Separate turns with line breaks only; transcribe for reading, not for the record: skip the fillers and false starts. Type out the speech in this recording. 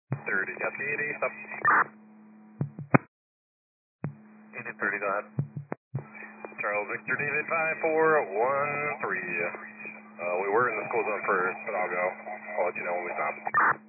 30, got the 80, stop. 8030, go ahead. Charles Victor David 5413. We were in the school zone first, but I'll go. I'll let you know when we stop.